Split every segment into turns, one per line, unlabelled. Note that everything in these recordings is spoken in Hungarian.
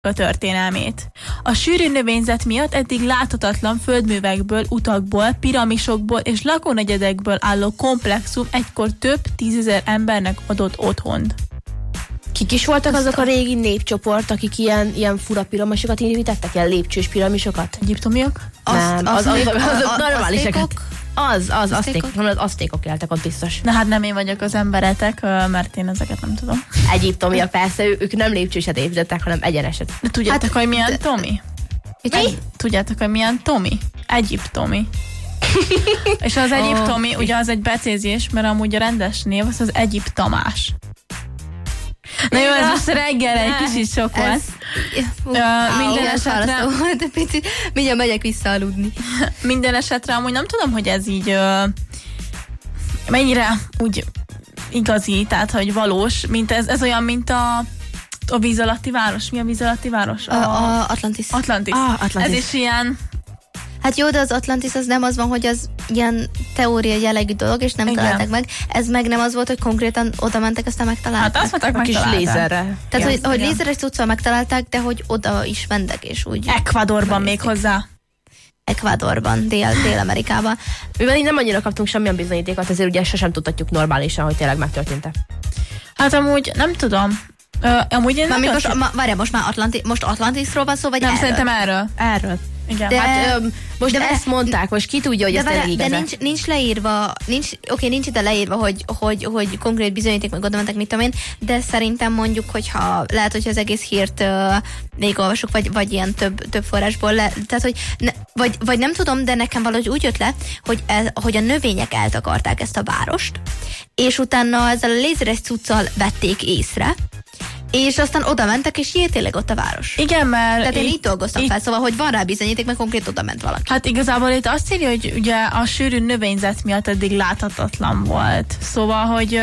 a történelmét. A sűrű növényzet miatt eddig láthatatlan földművekből, utakból, piramisokból és lakónegyedekből álló komplexum egykor több 10 000 embernek adott otthont.
Kik is voltak azok a régi népcsoport, akik ilyen fura piramisokat építettek, ilyen lépcsős piramisokat?
Egyiptomiak?
Nem, azok normálisak. Az aztékok éltek ott biztos.
Na hát nem én vagyok az emberetek, mert én ezeket nem tudom.
Egyiptomiak persze, ők nem lépcsőset építettek, hanem egyeneset.
De tudjátok, hogy milyen Tomi?
Mi?
Tudjátok, hogy milyen Tomi? Egyiptomi. És az Egyiptomi, ugye az egy becézés, mert amúgy a rendes név az Egyip Tamás. Na jó, ez most reggel egy kicsit sok volt. Minden esetre...
Mindjárt megyek vissza aludni.
Minden esetre amúgy nem tudom, hogy ez így mennyire úgy igazi, tehát hogy valós, mint ez olyan, mint a víz alatti város. Mi a víz alatti város?
Atlantis.
Atlantis. Ez is ilyen...
Hát jó, de az Atlantis az nem az van, hogy az ilyen teória jellegű dolog, és nem találták meg. Ez meg nem az volt, hogy konkrétan oda mentek, aztán megtalálták.
Hát azt mondták,
a kis lézerre.
Tehát, hogy lézeres cuccal megtalálták, de hogy oda is mentek, és úgy...
Ecuadorban még hozzá.
Ecuadorban, Dél-Amerikában.
Mivel így nem annyira kaptunk semmilyen bizonyítékot, ezért ugye sosem tudhatjuk normálisan, hogy tényleg megtörtént-e.
Hát amúgy nem tudom. Amúgy én nem
várjál, most Atlantisról van szó, vagy
nem,
erről?
szerintem erről. Igen.
De, hát most ezt mondták, most ki tudja, hogy ez tényleg igaz.
De nincs leírva, nincs ide leírva, hogy konkrét bizonyíték, meg oda mentek, mit tudom én, de szerintem mondjuk, hogyha lehet, hogy az egész hírt még olvasok, vagy ilyen több forrásból tehát, hogy vagy nem tudom, de nekem valahogy úgy jött le, hogy a növények eltakarták ezt a várost, és utána ezzel a lézeres cuccal vették észre, és aztán oda mentek, és tényleg ott a város.
Igen, mert...
Tehát én így dolgoztam fel, szóval, hogy van rá bizonyíték, mert konkrét oda ment valaki.
Hát igazából itt azt írja, hogy ugye a sűrű növényzet miatt eddig láthatatlan volt. Szóval, hogy...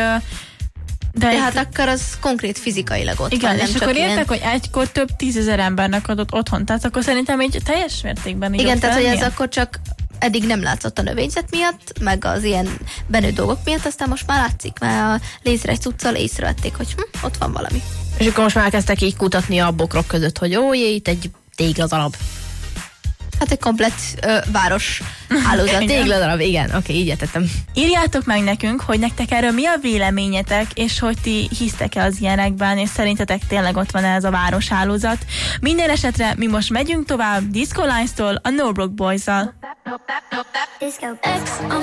De hát akkor az konkrét fizikailag ott
igen,
van.
és akkor értek, hogy egykor több 10 000 embernek adott otthon. Tehát akkor szerintem így teljes mértékben így.
Igen, tehát hogy ez akkor csak eddig nem látszott a növényzet miatt, meg az ilyen benő dolgok miatt, aztán most már látszik, mert a lézeres cuccal észrevették, hogy ott van valami.
És akkor most már elkezdtek így kutatni a bokrok között, hogy itt egy tégladarab.
Hát egy komplett város hálózat.
Tégladarab, igen, oké, így értettem.
Írjátok meg nekünk, hogy nektek erről mi a véleményetek, és hogy ti hisztek-e az ilyenekben, és szerintetek tényleg ott van ez a városhálózat. Minden esetre mi most megyünk tovább Disco Lines-tól a No Broke Boys-zal.